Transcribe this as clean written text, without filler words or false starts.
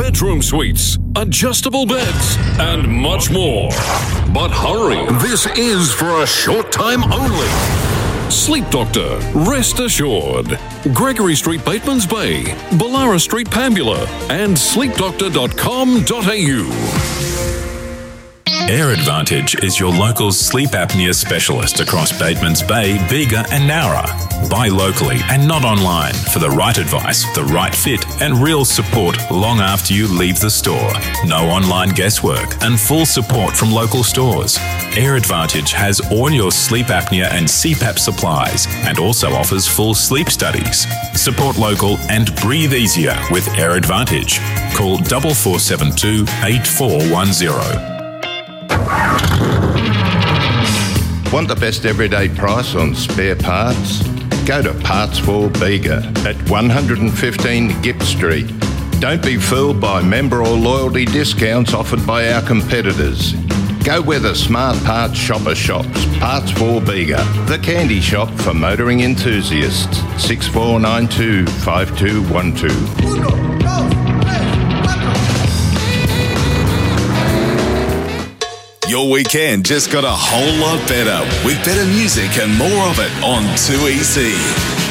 bedroom suites, adjustable beds, and much more. But hurry, this is for a short time only. Sleep Doctor, rest assured. Gregory Street, Batemans Bay, Ballara Street, Pambula, and sleepdoctor.com.au. Air Advantage is your local sleep apnea specialist across Batemans Bay, Bega and Nowra. Buy locally and not online for the right advice, the right fit and real support long after you leave the store. No online guesswork and full support from local stores. Air Advantage has all your sleep apnea and CPAP supplies and also offers full sleep studies. Support local and breathe easier with Air Advantage. Call 4472 8410. Want the best everyday price on spare parts? Go to Parts for Bega at 115 Gipp Street. Don't be fooled by member or loyalty discounts offered by our competitors. Go where the smart parts shopper shops. Parts for Bega, the candy shop for motoring enthusiasts. 6492 5212. Your weekend just got a whole lot better with better music and more of it on 2EC.